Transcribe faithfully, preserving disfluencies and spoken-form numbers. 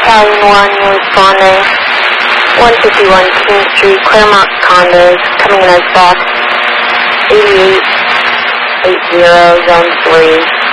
Battalion one, you're responding. one fifty-one King Street, Claremont Condos, coming in as box eighty-eight eighty, zone three.